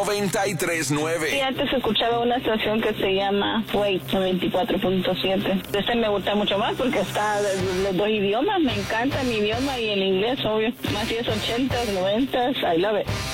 93.9. Sí, antes escuchaba una estación que se llama Wait 24.7. Este me gusta mucho más porque está los dos idiomas. Me encanta mi idioma y el inglés, obvio. Más si es 80s, 90s, I love it.